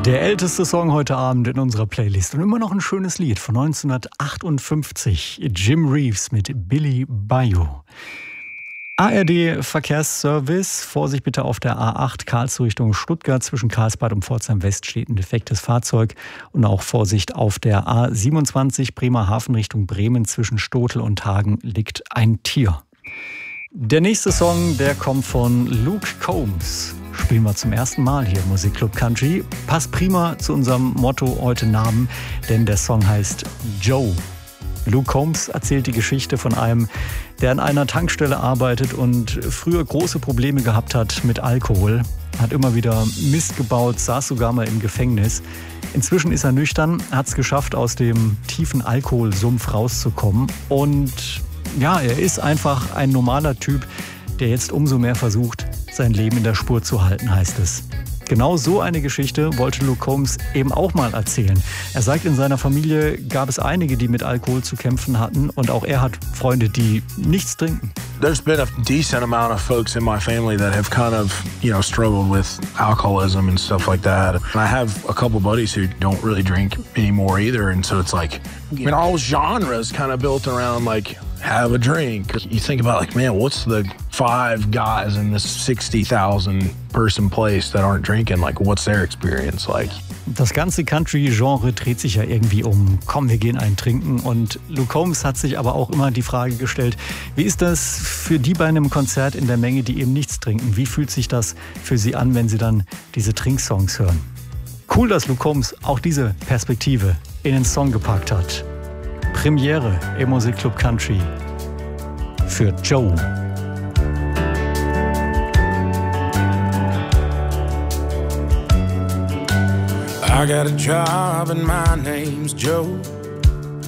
Der älteste Song heute Abend in unserer Playlist und immer noch ein schönes Lied von 1958. Jim Reeves mit Billy Bayou. ARD-Verkehrsservice. Vorsicht bitte auf der A8 Karlsruhe Richtung Stuttgart. Zwischen Karlsbad und Pforzheim West steht ein defektes Fahrzeug. Und auch Vorsicht auf der A27 Bremerhaven Richtung Bremen. Zwischen Stotel und Hagen liegt ein Tier. Der nächste Song, der kommt von Luke Combs. Spielen wir zum ersten Mal hier im Musikclub Country. Passt prima zu unserem Motto heute Namen, denn der Song heißt Joe. Luke Combs erzählt die Geschichte von einem, der an einer Tankstelle arbeitet und früher große Probleme gehabt hat mit Alkohol. Hat immer wieder Mist gebaut, saß sogar mal im Gefängnis. Inzwischen ist er nüchtern, hat es geschafft, aus dem tiefen Alkoholsumpf rauszukommen. Und ja, er ist einfach ein normaler Typ, der jetzt umso mehr versucht, sein Leben in der Spur zu halten, heißt es. Genau so eine Geschichte wollte Luke Combs eben auch mal erzählen. Er sagt, in seiner Familie gab es einige, die mit Alkohol zu kämpfen hatten und auch er hat Freunde, die nichts trinken. There's been a decent amount of folks in my family that have kind of, struggled with alcoholism and stuff like that. And I have a couple buddies who don't really drink anymore either. And so it's like, all genres kind of built around like, have a drink. You think about man, what's the 5 guys in this 60,000 person place that aren't drinking? Like, what's their experience like? Das ganze Country-Genre dreht sich ja irgendwie um, komm, wir gehen einen trinken. Und Luke Combs hat sich aber auch immer die Frage gestellt, wie ist das für die bei einem Konzert in der Menge, die eben nichts trinken? Wie fühlt sich das für sie an, wenn sie dann diese Trinksongs hören? Cool, dass Luke Combs auch diese Perspektive in den Song gepackt hat. Premiere im Musikclub Country für Joe. I got a job and my name's Joe.